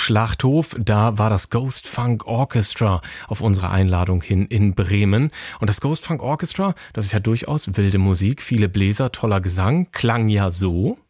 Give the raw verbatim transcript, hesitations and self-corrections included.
Schlachthof. Da war das Ghost Funk Orchestra auf unsere Einladung hin in Bremen. Und das Ghost Funk Orchestra, das ist ja durchaus wilde Musik, viele Bläser, toller Gesang, klang ja so.